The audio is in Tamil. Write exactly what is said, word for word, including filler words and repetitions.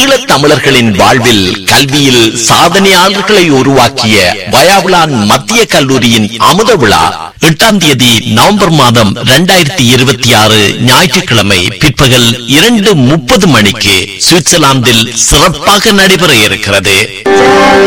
ஈழத் தமிழர்களின் வாழ்வில் கல்வியில் சாதனையாளர்களை உருவாக்கிய வயாவுலான் மத்திய கல்லூரியின் அமுத விழா எட்டாம் தேதி நவம்பர் மாதம் இரண்டாயிரத்தி இருபத்தி ஆறு ஞாயிற்றுக்கிழமை பிற்பகல் இரண்டு முப்பது மணிக்கு சுவிட்சர்லாந்தில் சிறப்பாக நடைபெற இருக்கிறது.